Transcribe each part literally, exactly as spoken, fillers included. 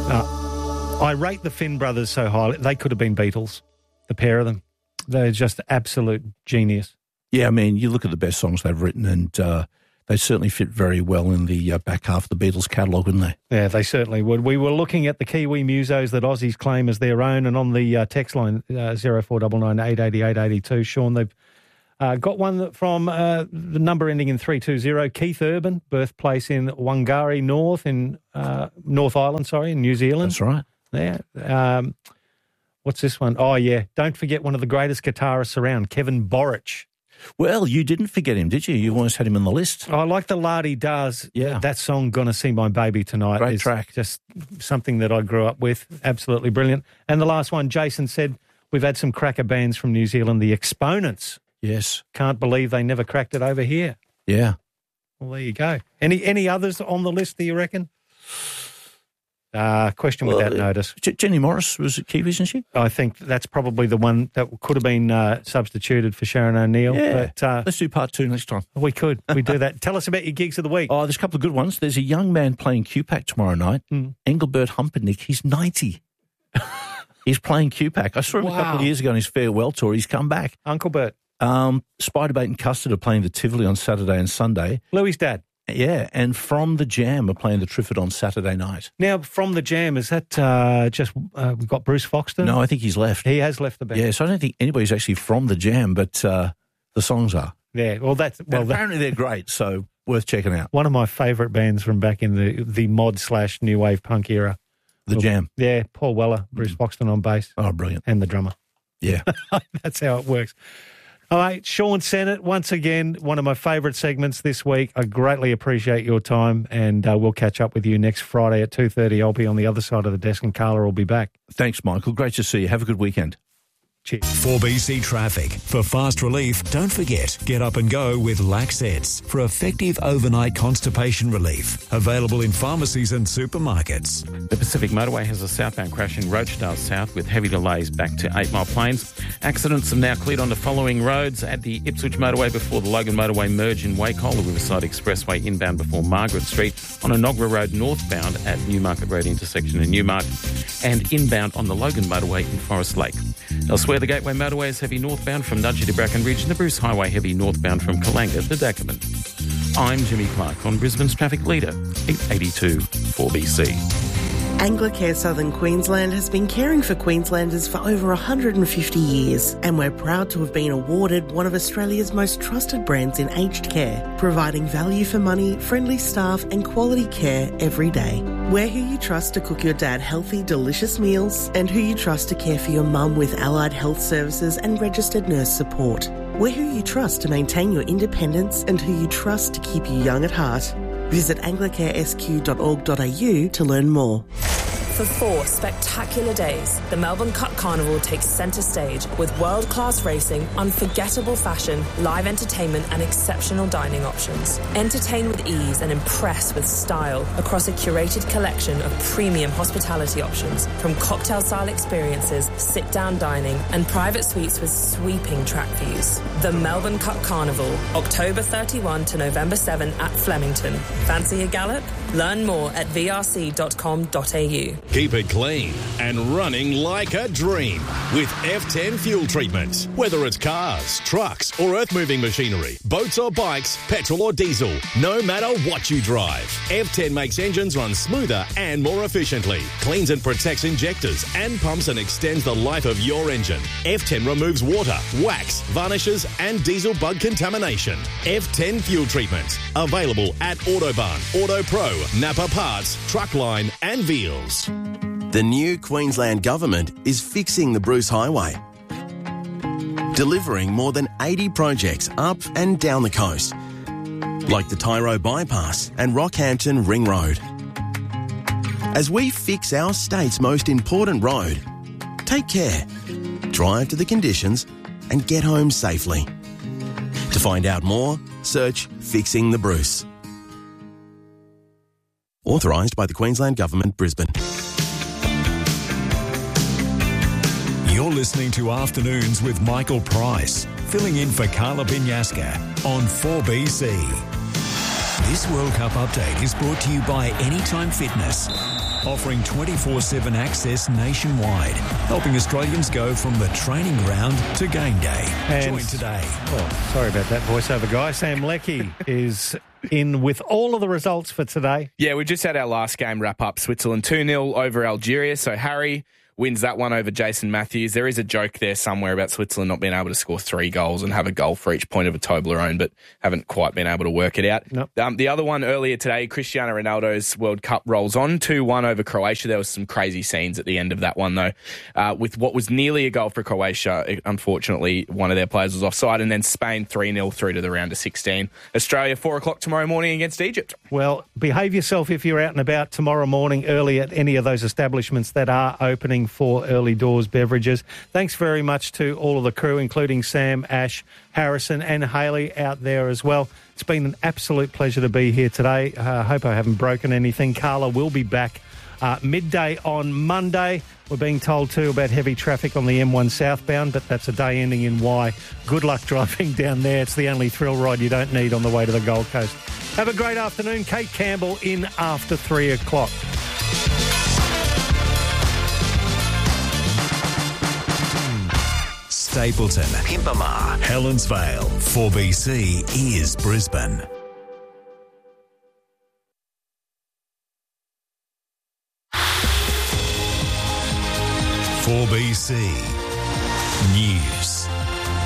Uh, I rate the Finn brothers so highly. They could have been Beatles, the pair of them. They're just absolute genius. Yeah, I mean, you look at the best songs they've written and uh, they certainly fit very well in the uh, back half of the Beatles catalogue, wouldn't they? Yeah, they certainly would. We were looking at the Kiwi musos that Aussies claim as their own, and on the uh, text line, uh, zero four nine nine, eight eight eight, eight two, Sean, they've uh, got one from uh, the number ending in three two zero, Keith Urban, birthplace in Wangari North, in uh, North Island, sorry, in New Zealand. That's right. Yeah. Um, what's this one? Oh, yeah. Don't forget one of the greatest guitarists around, Kevin Borich. Well, you didn't forget him, did you? You almost had him on the list. I like the Lardy Does. Yeah. That song, Gonna See My Baby Tonight, Great is track. just something that I grew up with. Absolutely brilliant. And the last one, Jason said, we've had some cracker bands from New Zealand, the Exponents. Yes. Can't believe they never cracked it over here. Yeah. Well, there you go. Any any others on the list, do you reckon? Uh, question well, without uh, notice. J- Jenny Morris was at Kiwi, isn't she? I think that's probably the one that could have been uh, substituted for Sharon O'Neill. Yeah. But, uh, Let's do part two next time. We could. We do that. Tell us about your gigs of the week. Oh, there's a couple of good ones. There's a young man playing Q-Pack tomorrow night, mm. Engelbert Humperdinck. He's ninety. He's playing Q-Pack. I saw him wow. a couple of years ago on his farewell tour. He's come back. Uncle Bert. Um, Spiderbait and Custard are playing the Tivoli on Saturday and Sunday. Louis' dad. Yeah, and From the Jam are playing the Triffid on Saturday night. Now, From the Jam, is that uh, just, uh, we've got Bruce Foxton? No, I think he's left. He has left the band. Yeah, so I don't think anybody's actually from the Jam, but uh, the songs are. Yeah, well, that's... well, and apparently they're great, so worth checking out. One of my favourite bands from back in the, the mod slash new wave punk era. The well, Jam. Yeah, Paul Weller, Bruce mm. Foxton on bass. Oh, brilliant. And the drummer. Yeah. That's how it works. All right, Sean Sennett, once again, one of my favourite segments this week. I greatly appreciate your time, and uh, we'll catch up with you next Friday at two thirty. I'll be on the other side of the desk, and Carla will be back. Thanks, Michael. Great to see you. Have a good weekend. Cheers. four B C Traffic. For fast relief, don't forget, get up and go with Laxets for effective overnight constipation relief. Available in pharmacies and supermarkets. The Pacific Motorway has a southbound crash in Rochedale South with heavy delays back to Eight Mile Plains. Accidents have now cleared onto following roads at the Ipswich Motorway before the Logan Motorway merge in Wacol, the Riverside Expressway inbound before Margaret Street, on Enoggera Road northbound at Newmarket Road intersection in Newmarket, and inbound on the Logan Motorway in Forest Lake. Elsewhere, the Gateway Motorway is heavy northbound from Nudgee to Brackenridge, and the Bruce Highway heavy northbound from Kalanga to Dackerman. I'm Jimmy Clark on Brisbane's Traffic Leader, eight eighty-two four B C. Anglicare Southern Queensland has been caring for Queenslanders for over one hundred fifty years, and we're proud to have been awarded one of Australia's most trusted brands in aged care, providing value for money, friendly staff and quality care every day. We're who you trust to cook your dad healthy, delicious meals, and who you trust to care for your mum with allied health services and registered nurse support. We're who you trust to maintain your independence and who you trust to keep you young at heart. Visit anglicare s q dot org dot a u to learn more. For four spectacular days, the Melbourne Cup Carnival takes centre stage with world-class racing, unforgettable fashion, live entertainment and exceptional dining options. Entertain with ease and impress with style across a curated collection of premium hospitality options, from cocktail-style experiences, sit-down dining and private suites with sweeping track views. The Melbourne Cup Carnival, October thirty-first to November seventh at Flemington. Fancy a gallop? Learn more at v r c dot com dot a u. Keep it clean and running like a dream with F ten fuel treatment. Whether it's cars, trucks or earth-moving machinery, boats or bikes, petrol or diesel, no matter what you drive, F ten makes engines run smoother and more efficiently, cleans and protects injectors and pumps and extends the life of your engine. F ten removes water, wax, varnishes and diesel bug contamination. F ten fuel treatment. Available at Autobahn, AutoPro, Napa Parts, Truckline and Veals. The new Queensland Government is fixing the Bruce Highway, delivering more than eighty projects up and down the coast, like the Tyro Bypass and Rockhampton Ring Road. As we fix our state's most important road, take care, drive to the conditions and get home safely. To find out more, search Fixing the Bruce. Authorised by the Queensland Government, Brisbane. You're listening to Afternoons with Michael Price, filling in for Carla Pinyaska on four B C. This World Cup update is brought to you by Anytime Fitness. offering twenty-four seven access nationwide, helping Australians go from the training ground to game day. And, Join today. Oh, sorry about that voiceover guy. Sam Leckie is in with all of the results for today. Yeah, we just had our last game wrap up. Switzerland two nil over Algeria. So Harry wins that one over Jason Matthews. There is a joke there somewhere about Switzerland not being able to score three goals and have a goal for each point of a Toblerone, but haven't quite been able to work it out. Nope. Um, the other one earlier today, Cristiano Ronaldo's World Cup rolls on two one over Croatia. There was some crazy scenes at the end of that one, though, uh, with what was nearly a goal for Croatia. Unfortunately, one of their players was offside, and then Spain three nil through to the round of sixteen. Australia, four o'clock tomorrow morning against Egypt. Well, behave yourself if you're out and about tomorrow morning early at any of those establishments that are opening for early doors beverages. Thanks very much to all of the crew, including Sam, Ash, Harrison and Hayley out there as well. It's been an absolute pleasure to be here today. I uh, hope I haven't broken anything. Carla will be back uh, midday on Monday. We're being told too about heavy traffic on the M one southbound, but that's a day ending in Y. Good luck driving down there. It's the only thrill ride you don't need on the way to the Gold Coast. Have a great afternoon. Kate Campbell in after three o'clock. Stapleton, Pimpama, Helensvale, four B C is Brisbane. four B C News.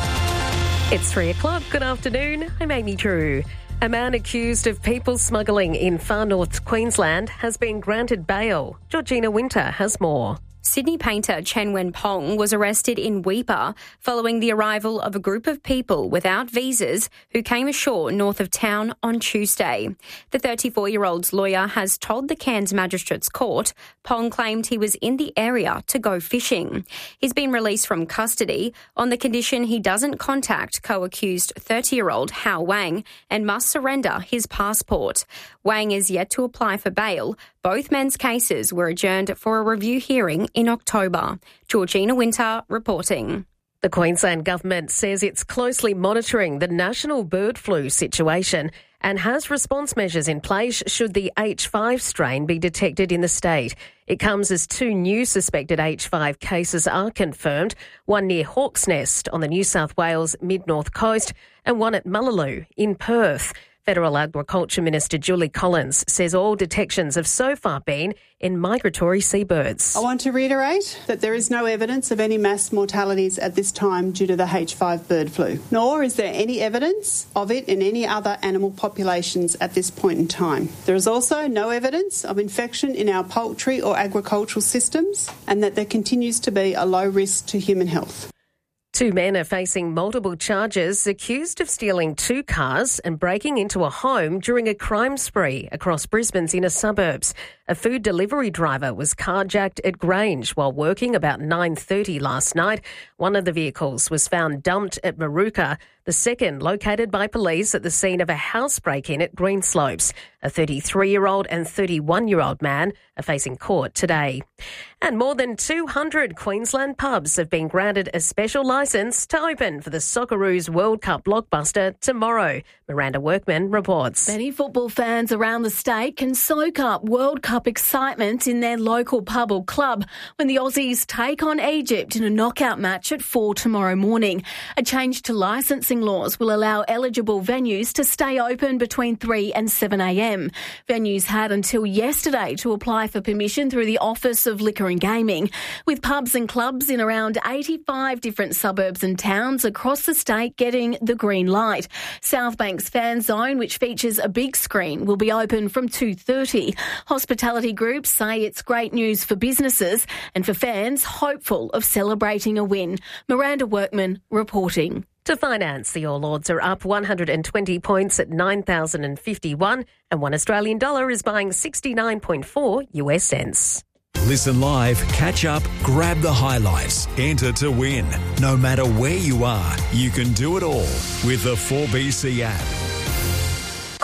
It's three o'clock. Good afternoon. I'm Amy Drew. A man accused of people smuggling in far north Queensland has been granted bail. Georgina Winter has more. Sydney painter Chen Wen-pong was arrested in Weipa following the arrival of a group of people without visas who came ashore north of town on Tuesday. The thirty-four-year-old's lawyer has told the Cairns Magistrates Court Pong claimed he was in the area to go fishing. He's been released from custody on the condition he doesn't contact co-accused thirty-year-old Hao Wang and must surrender his passport. Wang is yet to apply for bail. Both men's cases were adjourned for a review hearing in October. Georgina Winter reporting. The Queensland Government says it's closely monitoring the national bird flu situation and has response measures in place should the H five strain be detected in the state. It comes as two new suspected H five cases are confirmed, one near Hawk's Nest on the New South Wales mid-north coast and one at Mullaloo in Perth. Federal Agriculture Minister Julie Collins says all detections have so far been in migratory seabirds. I want to reiterate that there is no evidence of any mass mortalities at this time due to the H five bird flu, nor is there any evidence of it in any other animal populations at this point in time. There is also no evidence of infection in our poultry or agricultural systems, and that there continues to be a low risk to human health. Two men are facing multiple charges accused of stealing two cars and breaking into a home during a crime spree across Brisbane's inner suburbs. A food delivery driver was carjacked at Grange while working about nine thirty last night. One of the vehicles was found dumped at Maruka, the second located by police at the scene of a house break-in at Greenslopes. A thirty-three-year-old and thirty-one-year-old man are facing court today. And more than two hundred Queensland pubs have been granted a special licence to open for the Socceroos World Cup blockbuster tomorrow. Miranda Workman reports. Many football fans around the state can soak up World Cup excitement in their local pub or club when the Aussies take on Egypt in a knockout match at four tomorrow morning. A change to licensing laws will allow eligible venues to stay open between three and seven a.m. Venues had until yesterday to apply for permission through the Office of Liquor and Gaming, with pubs and clubs in around eighty-five different suburbs and towns across the state getting the green light. Southbank's Fan Zone, which features a big screen, will be open from two thirty. Hospitality groups say it's great news for businesses and for fans hopeful of celebrating a win. Miranda Workman reporting. To finance, the All Ords are up one hundred twenty points at nine thousand fifty-one and one Australian dollar is buying sixty-nine point four U S cents. Listen live, catch up, grab the highlights, enter to win. No matter where you are, you can do it all with the four B C app.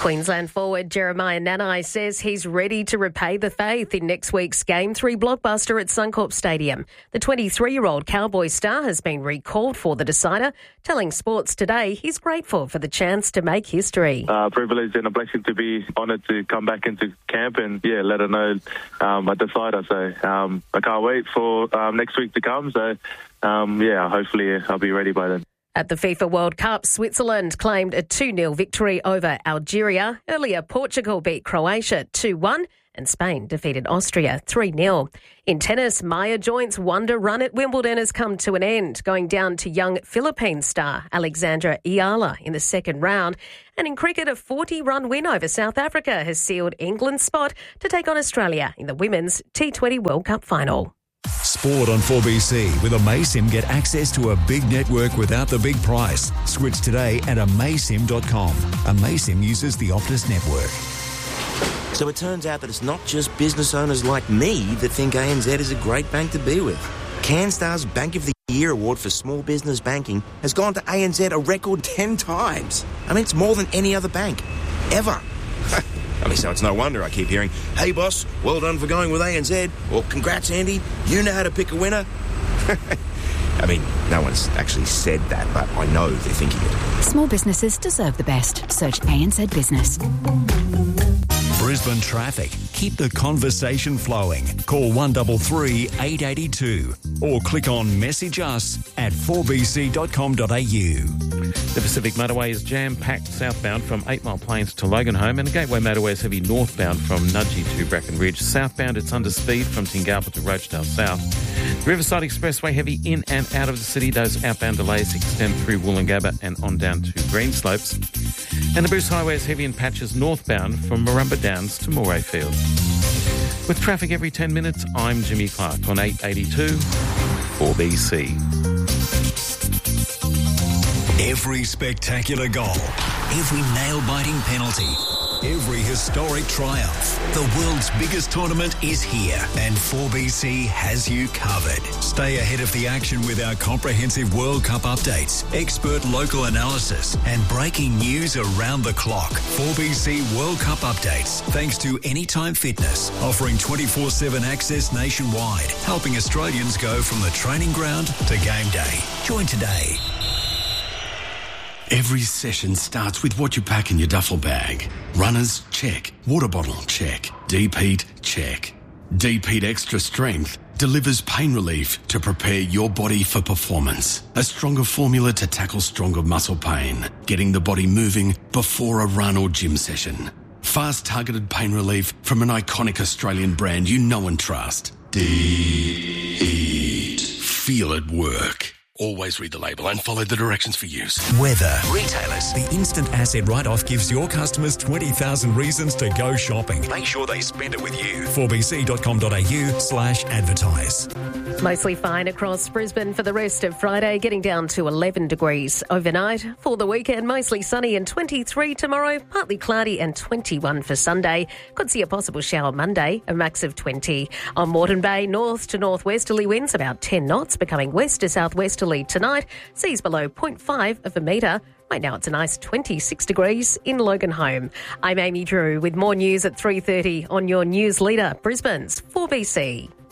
Queensland forward Jeremiah Nanai says he's ready to repay the faith in next week's Game three blockbuster at Suncorp Stadium. The twenty-three-year-old Cowboy star has been recalled for the decider, telling Sports Today he's grateful for the chance to make history. Uh, privilege and a blessing to be honoured to come back into camp and, yeah, let her know um, a decider. So um, I can't wait for um, next week to come. So, um, yeah, hopefully I'll be ready by then. At the FIFA World Cup, Switzerland claimed a two nil victory over Algeria. Earlier, Portugal beat Croatia two one and Spain defeated Austria three nil. In tennis, Maya Joint's wonder run at Wimbledon has come to an end, going down to young Philippine star Alexandra Ayala in the second round. And in cricket, a forty-run win over South Africa has sealed England's spot to take on Australia in the Women's T twenty World Cup final. Sport on four B C. With Amaysim, get access to a big network without the big price. Switch today at amaysim dot com. Amaysim uses the Optus network. So it turns out that it's not just business owners like me that think A N Z is a great bank to be with. CanStar's Bank of the Year award for small business banking has gone to A N Z a record ten times. I mean, it's more than any other bank, ever. I mean, so it's no wonder I keep hearing, "Hey, boss, well done for going with A N Z," or "Congrats, Andy, you know how to pick a winner." I mean, no one's actually said that, but I know they're thinking it. Small businesses deserve the best. Search A N Z Business. Brisbane traffic. Keep the conversation flowing. Call one three three, eight eight two or click on message us at four b c dot com dot a u. The Pacific Motorway is jam-packed southbound from Eight Mile Plains to Loganholme, and the Gateway Motorway is heavy northbound from Nudgee to Bracken Ridge. Southbound, it's under speed from Tingalpa to Rochedale South. The Riverside Expressway heavy in and out of the city. Those outbound delays extend through Woolloongabba and on down to Greenslopes. And the Bruce Highway is heavy in patches northbound from Marumba Downs to Morayfield. With traffic every ten minutes, I'm Jimmy Clark on eight eighty-two four B C. Every spectacular goal, every nail-biting penalty, every historic triumph. The world's biggest tournament is here, and four B C has you covered. Stay ahead of the action with our comprehensive World Cup updates, expert local analysis, and breaking news around the clock. four B C World Cup updates, thanks to Anytime Fitness, offering twenty-four seven access nationwide, helping Australians go from the training ground to game day. Join today. Every session starts with what you pack in your duffel bag. Runners, check. Water bottle, check. Deep heat, check. Deep Heat Extra Strength delivers pain relief to prepare your body for performance. A stronger formula to tackle stronger muscle pain, getting the body moving before a run or gym session. Fast targeted pain relief from an iconic Australian brand you know and trust. Deep Heat. Feel it work. Always read the label and follow the directions for use. Weather. Retailers. The instant asset write-off gives your customers twenty thousand reasons to go shopping. Make sure they spend it with you. four b c dot com dot a u slash advertise. Mostly fine across Brisbane for the rest of Friday, getting down to eleven degrees overnight. For the weekend, mostly sunny and twenty-three tomorrow, partly cloudy and twenty-one for Sunday. Could see a possible shower Monday, a max of twenty. On Moreton Bay, north to northwesterly winds about ten knots, becoming west to southwesterly tonight. Seas below zero point five of a metre. Right now it's a nice twenty-six degrees in Loganholme. I'm Amy Drew with more news at three thirty on your news leader, Brisbane's four B C.